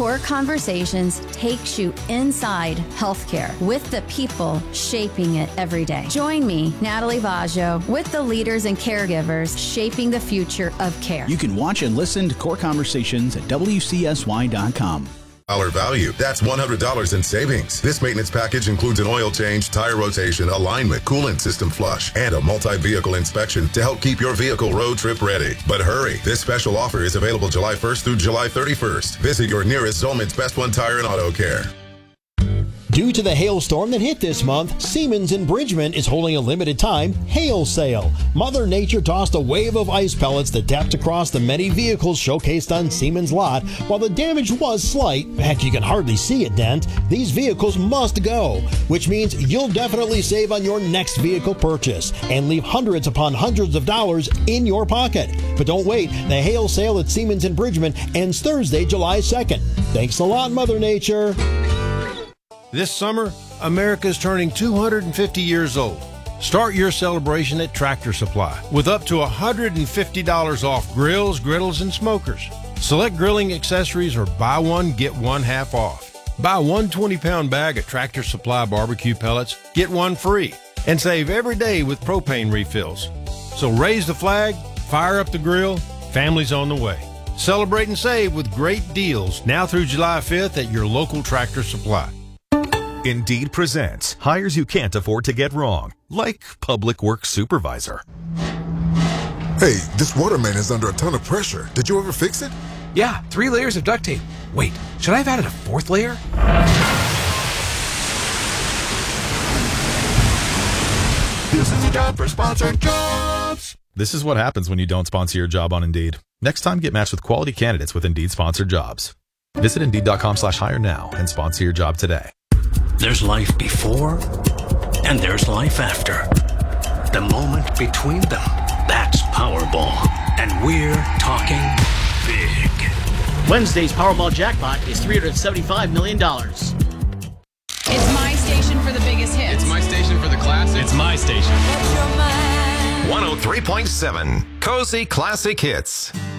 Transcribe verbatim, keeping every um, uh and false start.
Core Conversations takes you inside healthcare with the people shaping it every day. Join me, Natalie Vaggio, with the leaders and caregivers shaping the future of care. You can watch and listen to Core Conversations at W C S Y dot com. Dollar value. That's one hundred dollars in savings. This maintenance package includes an oil change, tire rotation, alignment, coolant system flush, and a multi-vehicle inspection to help keep your vehicle road trip ready. But hurry, this special offer is available July first through July thirty-first. Visit your nearest Zolman's Best One Tire and Auto Care. Due to the hailstorm that hit this month, Siemens in Bridgman is holding a limited time hail sale. Mother Nature tossed a wave of ice pellets that tapped across the many vehicles showcased on Siemens' lot. While the damage was slight, heck, you can hardly see a dent, these vehicles must go, which means you'll definitely save on your next vehicle purchase and leave hundreds upon hundreds of dollars in your pocket. But don't wait, the hail sale at Siemens in Bridgman ends Thursday, July second. Thanks a lot, Mother Nature. This summer, America is turning two hundred fifty years old. Start your celebration at Tractor Supply with up to one hundred fifty dollars off grills, griddles, and smokers. Select grilling accessories or buy one, get one half off. Buy one twenty-pound bag of Tractor Supply barbecue pellets, get one free, and save every day with propane refills. So raise the flag, fire up the grill, family's on the way. Celebrate and save with great deals now through July fifth at your local Tractor Supply. Indeed presents hires you can't afford to get wrong, like public works supervisor. Hey, this water main is under a ton of pressure. Did you ever fix it? Yeah, three layers of duct tape. Wait, should I have added a fourth layer? This is a job for Sponsored Jobs. This is what happens when you don't sponsor your job on Indeed. Next time, get matched with quality candidates with Indeed Sponsored Jobs. Visit Indeed.com slash hire now and sponsor your job today. There's life before, and there's life after. The moment between them, that's Powerball. And we're talking big. Wednesday's Powerball jackpot is three hundred seventy-five million dollars. It's my station for the biggest hits. It's my station for the classics. It's my station. one oh three point seven Cozy Classic Hits.